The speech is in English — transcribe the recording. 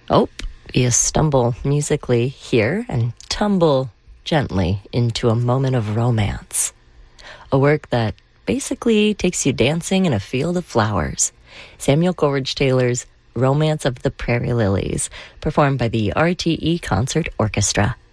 Oh, you stumble musically here and tumble gently into a moment of romance. A work that basically takes you dancing in a field of flowers. Samuel Coleridge Taylor's Romance of the Prairie Lilies, performed by the RTE Concert Orchestra.